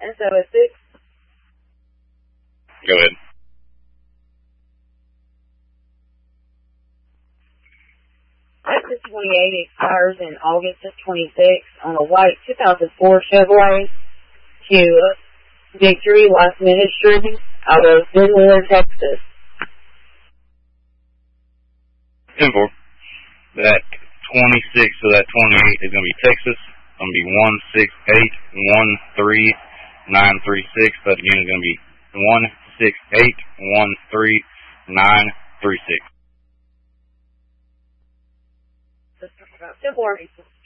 S06. Go ahead. License 28 expires in August of 26 on a white 2004 Chevrolet Kia Victory Life Ministry out of Midway, Texas. 10-4. That 26 to that 28 is going to be Texas. It's going to be 168-13936. That again is going to be 168-13936. 10-4.